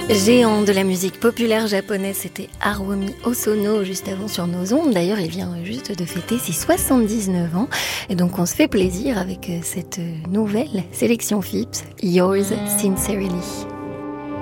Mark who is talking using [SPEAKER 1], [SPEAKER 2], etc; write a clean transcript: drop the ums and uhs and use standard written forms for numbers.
[SPEAKER 1] Géant de la musique populaire japonaise, c'était Haruomi Hosono juste avant sur nos ondes. D'ailleurs, il vient juste de fêter ses 79 ans. Et donc, on se fait plaisir avec cette nouvelle sélection Philips, Yours Sincerely.